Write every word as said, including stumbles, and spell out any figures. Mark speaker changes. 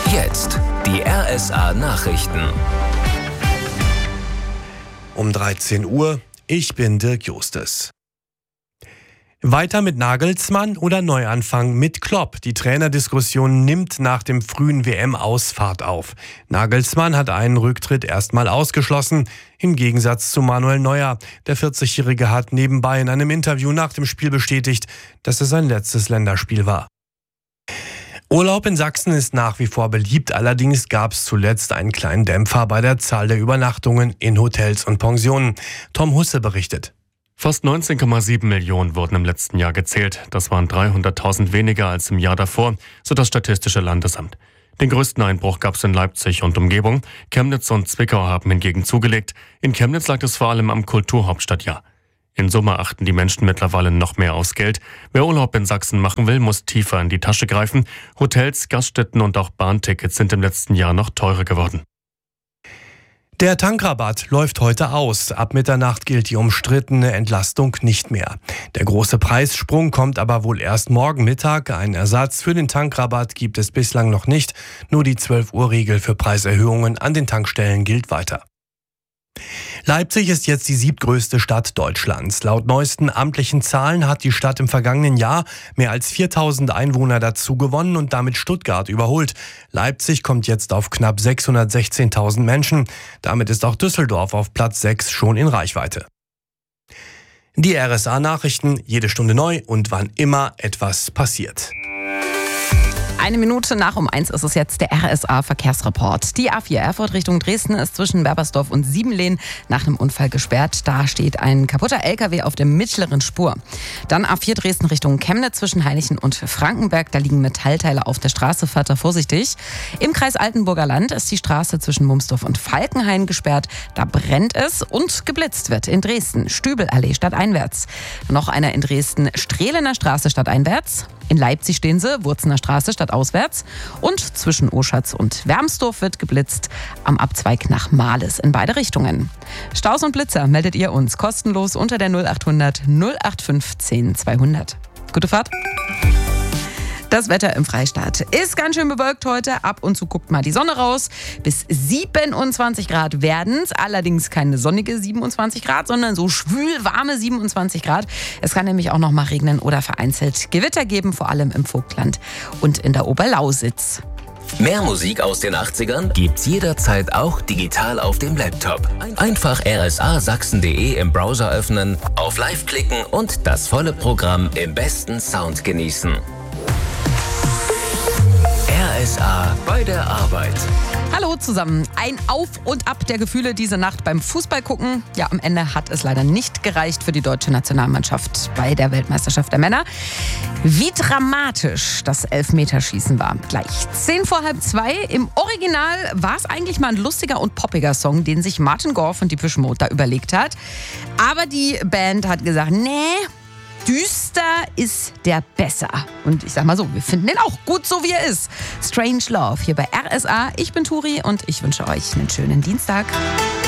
Speaker 1: Jetzt die R S A-Nachrichten.
Speaker 2: Um dreizehn Uhr, ich bin Dirk Justes. Weiter mit Nagelsmann oder Neuanfang mit Klopp? Die Trainerdiskussion nimmt nach dem frühen W M-Aus Fahrt auf. Nagelsmann hat einen Rücktritt erstmal ausgeschlossen, im Gegensatz zu Manuel Neuer. Der vierzigjährige hat nebenbei in einem Interview nach dem Spiel bestätigt, dass es sein letztes Länderspiel war. Urlaub in Sachsen ist nach wie vor beliebt, allerdings gab es zuletzt einen kleinen Dämpfer bei der Zahl der Übernachtungen in Hotels und Pensionen. Tom Husse berichtet.
Speaker 3: Fast neunzehn Komma sieben Millionen wurden im letzten Jahr gezählt. Das waren dreihunderttausend weniger als im Jahr davor, so das Statistische Landesamt. Den größten Einbruch gab es in Leipzig und Umgebung. Chemnitz und Zwickau haben hingegen zugelegt. In Chemnitz lag es vor allem am Kulturhauptstadtjahr. In Summe achten die Menschen mittlerweile noch mehr aufs Geld. Wer Urlaub in Sachsen machen will, muss tiefer in die Tasche greifen. Hotels, Gaststätten und auch Bahntickets sind im letzten Jahr noch teurer geworden.
Speaker 2: Der Tankrabatt läuft heute aus. Ab Mitternacht gilt die umstrittene Entlastung nicht mehr. Der große Preissprung kommt aber wohl erst morgen Mittag. Einen Ersatz für den Tankrabatt gibt es bislang noch nicht. Nur die zwölf Uhr Regel für Preiserhöhungen an den Tankstellen gilt weiter. Leipzig ist jetzt die siebtgrößte Stadt Deutschlands. Laut neuesten amtlichen Zahlen hat die Stadt im vergangenen Jahr mehr als viertausend Einwohner dazu gewonnen und damit Stuttgart überholt. Leipzig kommt jetzt auf knapp sechshundertsechzehntausend Menschen. Damit ist auch Düsseldorf auf Platz sechs schon in Reichweite. Die R S A-Nachrichten, jede Stunde neu und wann immer etwas passiert.
Speaker 4: Eine Minute nach um eins ist es jetzt der R S A-Verkehrsreport. Die A vier Erfurt Richtung Dresden ist zwischen Berbersdorf und Siebenlehn nach einem Unfall gesperrt. Da steht ein kaputter L K W auf der mittleren Spur. Dann A vier Dresden Richtung Chemnitz zwischen Heinichen und Frankenberg. Da liegen Metallteile auf der Straße, fahrt da vorsichtig. Im Kreis Altenburger Land ist die Straße zwischen Mumsdorf und Falkenhain gesperrt. Da brennt es und geblitzt wird in Dresden. Stübelallee stadteinwärts. Noch einer in Dresden, Strehlener Straße stadteinwärts. In Leipzig stehen sie, Wurzener Straße stadtauswärts. Und zwischen Oschatz und Wermsdorf wird geblitzt am Abzweig nach Mahles in beide Richtungen. Staus und Blitzer meldet ihr uns kostenlos unter der null acht hundert null acht fünf zehn zweihundert. Gute Fahrt! Das Wetter im Freistaat ist ganz schön bewölkt heute. Ab und zu guckt mal die Sonne raus. Bis siebenundzwanzig Grad werden es. Allerdings keine sonnige siebenundzwanzig Grad, sondern so schwülwarme siebenundzwanzig Grad. Es kann nämlich auch noch mal regnen oder vereinzelt Gewitter geben, vor allem im Vogtland und in der Oberlausitz.
Speaker 1: Mehr Musik aus den achtzigern gibt's jederzeit auch digital auf dem Laptop. Einfach r s a sachsen punkt d e im Browser öffnen, auf Live klicken und das volle Programm im besten Sound genießen. R S A bei der Arbeit.
Speaker 4: Hallo zusammen. Ein Auf und Ab der Gefühle diese Nacht beim Fußball gucken. Ja, am Ende hat es leider nicht gereicht für die deutsche Nationalmannschaft bei der Weltmeisterschaft der Männer. Wie dramatisch das Elfmeterschießen war. Gleich zehn vor halb zwei. Im Original war es eigentlich mal ein lustiger und poppiger Song, den sich Martin Gore von Depeche Mode da überlegt hat. Aber die Band hat gesagt, nee, düster ist der besser. Und ich sag mal so, wir finden ihn auch gut so, wie er ist. Strange Love hier bei R S A. Ich bin Turi und ich wünsche euch einen schönen Dienstag.